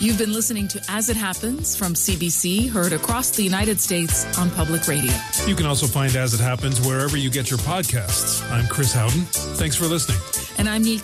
You've been listening to As It Happens from CBC, heard across the United States on public radio. You can also find As It Happens wherever you get your podcasts. I'm Chris Howden. Thanks for listening. And I'm Neil